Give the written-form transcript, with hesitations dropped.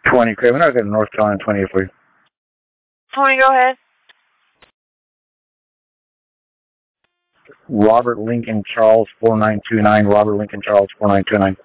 20 Craven. I'll get a North Carolina 20 for you. 20, go ahead. Robert Lincoln Charles 4929. Robert Lincoln Charles 4929.